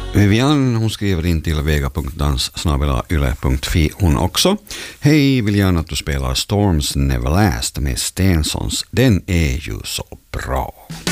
Vivian, hon skriver in till vega.dans@yle.fi hon också. Hej, vill gärna att du spelar Storms Never Last med Stensons. Den är ju så bra.